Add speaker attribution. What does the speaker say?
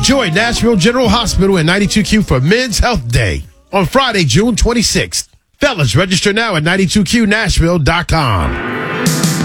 Speaker 1: Join Nashville General Hospital and 92Q for Men's Health Day on Friday, June 26th. Fellas, register now at 92QNashville.com.